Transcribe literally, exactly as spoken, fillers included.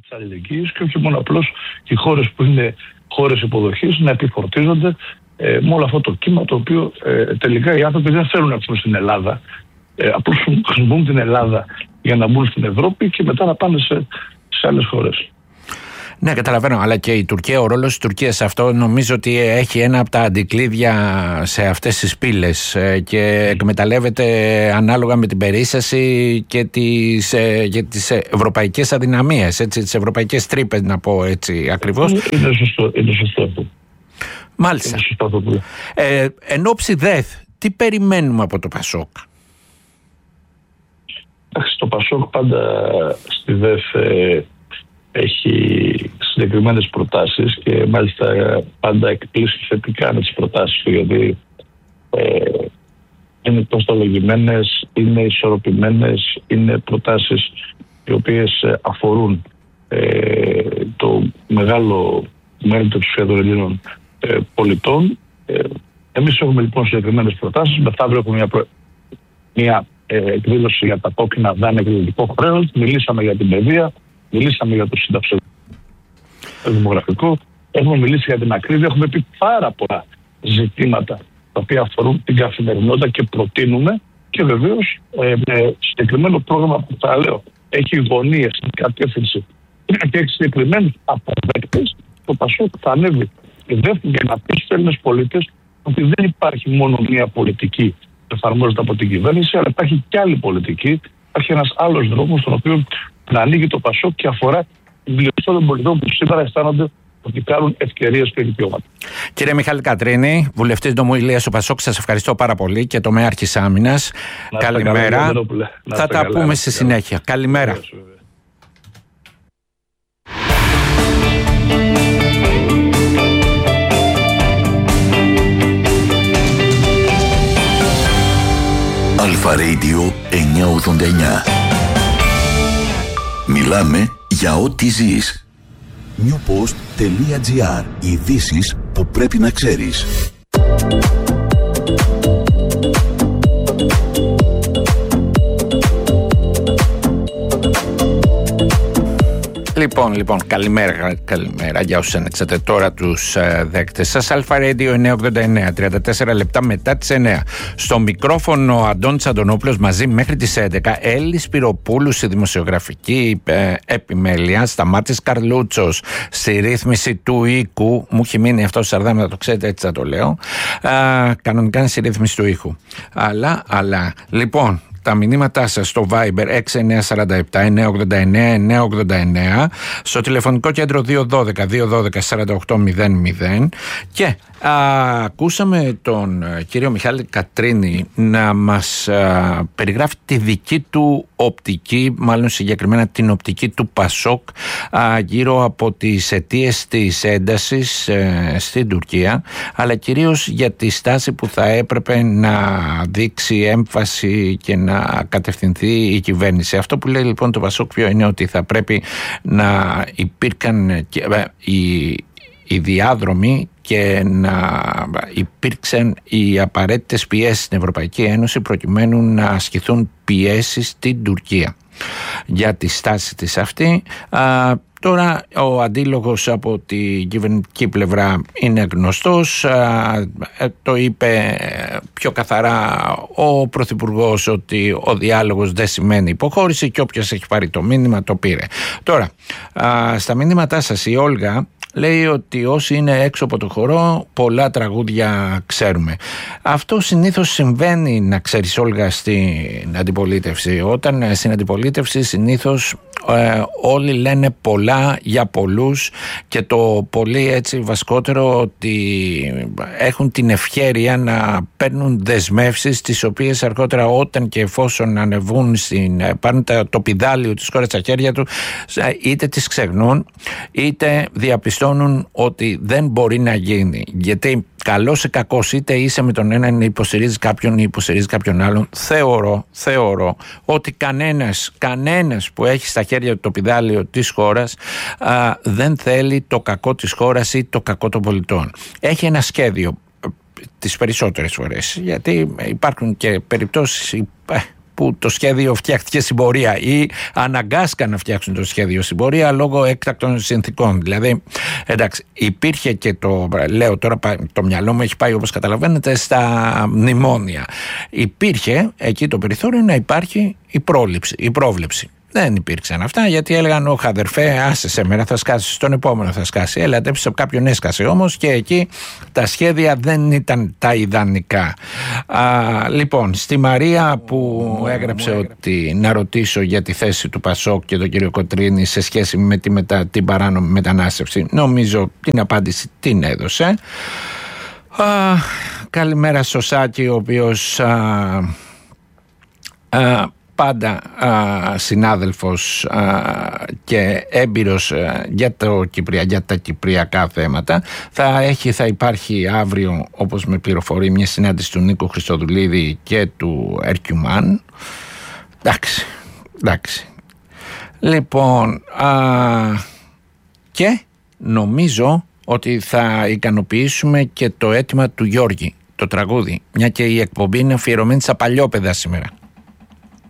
της αλληλεγγύης και όχι μόνο απλώς οι χώρες που είναι χώρες υποδοχής να επιφορτίζονται ε, με όλο αυτό το κύμα το οποίο ε, τελικά οι άνθρωποι δεν θέλουν να έρθουν στην Ελλάδα. Ε, απλώς χρησιμοποιούν την Ελλάδα για να μπουν στην Ευρώπη και μετά να πάνε σε, σε άλλες χώρες. Ναι, καταλαβαίνω, αλλά και η Τουρκία, ο ρόλος της Τουρκίας σε αυτό νομίζω ότι έχει ένα από τα αντικλείδια σε αυτές τις πύλες και εκμεταλλεύεται ανάλογα με την περίσταση και τις, και τις ευρωπαϊκές αδυναμίες, έτσι, τις ευρωπαϊκές τρύπες, να πω έτσι ακριβώς. Είναι σωστό, είναι σωστό αυτό. Μάλιστα. Είναι σωστό αυτό. Ε, εν όψη ΔΕΘ, τι περιμένουμε από το ΠΑΣΟΚ? Το ΠΑΣΟΚ πάντα στη ΔΕΘ ε, έχει συγκεκριμένες προτάσεις και μάλιστα πάντα εκπλήσει θετικά με τις προτάσεις του, γιατί ε, είναι κοστολογημένες, είναι ισορροπημένες, είναι προτάσεις οι οποίες αφορούν ε, το μεγάλο μέρο του ψηφίου Ελλήνων ε, πολιτών. Ε, εμείς έχουμε λοιπόν συγκεκριμένες προτάσεις. Μεθαύριο έχουμε μια, προ... μια ε, εκδήλωση για τα κόκκινα δάνεια και το δυτικό χρέος. Μιλήσαμε για την παιδεία. Μιλήσαμε για το συνταξιοδημογραφικό, έχουμε μιλήσει για την ακρίβεια, έχουμε πει πάρα πολλά ζητήματα τα οποία αφορούν την καθημερινότητα και προτείνουμε και βεβαίως ε, με συγκεκριμένο πρόγραμμα που θα λέω έχει γωνίες στην κατεύθυνση και έχει συγκεκριμένους αποδέκτες. Το ΠΑΣΟΚ θα ανέβει δεύτερη για να πει στους Έλληνες πολίτες ότι δεν υπάρχει μόνο μία πολιτική που εφαρμόζεται από την κυβέρνηση, αλλά υπάρχει και άλλη πολιτική. Υπάρχει ένας άλλος δρόμος στον οποίο να ανοίγει το ΠΑΣΟΚ και αφορά την πλειοψηφία των πολιτών που σήμερα αισθάνονται ότι κάνουν ευκαιρίες και δικαιώματα. Κύριε Μιχάλη Κατρίνη, βουλευτής Νομού Ηλίας του ΠΑΣΟΚ, σας ευχαριστώ πάρα πολύ και τομέαρχης άμυνας. Καλημέρα. Καλά, θα τα καλά, πούμε στη συνέχεια. Καλημέρα. Αλφα Radio εννιακόσια ογδόντα εννιά. Μιλάμε για ό,τι ζεις. newpost.gr. Ειδήσεις που πρέπει να ξέρεις. Λοιπόν, λοιπόν, καλημέρα, καλημέρα για όσους άνοιξατε τώρα τους ε, δέκτες σας. Αλφα Radio εννιακόσια ογδόντα εννέα, τριάντα τέσσερα λεπτά μετά τις εννέα. Στο μικρόφωνο ο Αντώνης Αντωνόπουλος μαζί μέχρι τις έντεκα. Έλλη Σπυροπούλου στη δημοσιογραφική ε, επιμέλεια. Σταμάτης Καρλούτσος στη ρύθμιση του ήχου. Μου έχει μείνει αυτό στο σαρδάμι, να το ξέρετε, έτσι θα το λέω. Ε, κανονικά είναι στη ρύθμιση του ήχου. Αλλά, αλλά, λοιπόν... Τα μηνύματά σας στο Viber έξι εννιά τέσσερα επτά εννιακόσια ογδόντα εννέα εννιακόσια ογδόντα εννέα, στο τηλεφωνικό κέντρο δύο ένα δύο δύο ένα δύο σαράντα οκτώ μηδέν μηδέν. Και α, ακούσαμε τον κύριο Μιχάλη Κατρίνη να μας α, περιγράφει τη δική του οπτική, μάλλον συγκεκριμένα την οπτική του ΠΑΣΟΚ α, γύρω από τις αιτίες της έντασης ε, στην Τουρκία, αλλά κυρίως για τη στάση που θα έπρεπε να δείξει έμφαση και να να κατευθυνθεί η κυβέρνηση. Αυτό που λέει λοιπόν το ΠΑΣΟΚ ποιο είναι? Ότι θα πρέπει να υπήρχαν οι, οι διάδρομοι και να υπήρξαν οι απαραίτητες πιέσεις στην Ευρωπαϊκή Ένωση προκειμένου να ασκηθούν πιέσεις στην Τουρκία για τη στάση της αυτή. Α, τώρα ο αντίλογος από την κυβερνητική πλευρά είναι γνωστός. Α, το είπε πιο καθαρά ο Πρωθυπουργός ότι ο διάλογος δεν σημαίνει υποχώρηση και όποιος έχει πάρει το μήνυμα το πήρε. Τώρα, α, στα μήνυματά σας η Όλγα λέει ότι όσοι είναι έξω από το χορό πολλά τραγούδια ξέρουμε. Αυτό συνήθως συμβαίνει, να ξέρεις Όλγα, στην αντιπολίτευση. Όταν στην αντιπολίτευση συνήθως ε, όλοι λένε πολλά για πολλούς και το πολύ έτσι βασικότερο ότι έχουν την ευχέρεια να παίρνουν δεσμεύσεις τις οποίες αργότερα όταν και εφόσον ανεβούν στην, πάρουν το πηδάλιο της χώρας στα χέρια του είτε τις ξεχνούν είτε διαπιστώνουν ότι δεν μπορεί να γίνει, γιατί καλός ή κακός είτε είσαι με τον έναν υποστηρίζει κάποιον ή υποστηρίζει κάποιον άλλον, θεωρώ, θεωρώ ότι κανένας, κανένας που έχει στα χέρια του το πηδάλιο της χώρας α, δεν θέλει το κακό της χώρας ή το κακό των πολιτών. Έχει ένα σχέδιο τις περισσότερες φορές, γιατί υπάρχουν και περιπτώσεις που το σχέδιο φτιάχτηκε στην πορεία ή αναγκάστηκαν να φτιάξουν το σχέδιο στην πορεία λόγω έκτακτων συνθήκων. Δηλαδή, εντάξει, υπήρχε και το, λέω τώρα το μυαλό μου έχει πάει όπως καταλαβαίνετε στα μνημόνια. Υπήρχε εκεί το περιθώριο να υπάρχει η πρόληψη, η πρόβλεψη. Δεν υπήρξαν αυτά γιατί έλεγαν όχι αδερφέ, άσε σε μέρα θα σκάσει, στον επόμενο θα σκάσει. Έλατε, σε κάποιον έσκασε όμως και εκεί τα σχέδια δεν ήταν τα ιδανικά. Α, λοιπόν, στη Μαρία που έγραψε ότι να ρωτήσω για τη θέση του Πασόκ και τον κύριο Κοτρίνη σε σχέση με τη μετα, την παράνομη μετανάστευση, νομίζω την απάντηση την έδωσε. Α, καλημέρα στο Σάκη, ο οποίος α, α, πάντα α, συνάδελφος α, και έμπειρος α, για, το Κυπρια, για τα κυπριακά θέματα. Θα, έχει, θα υπάρχει αύριο, όπως με πληροφορεί, μια συνάντηση του Νίκου Χριστοδουλίδη και του Ερκιουμάν. Εντάξει, εντάξει. Λοιπόν, α, και νομίζω ότι θα ικανοποιήσουμε και το αίτημα του Γιώργη, το τραγούδι, μια και η εκπομπή είναι αφιερωμένη στα παλιόπαιδα σήμερα.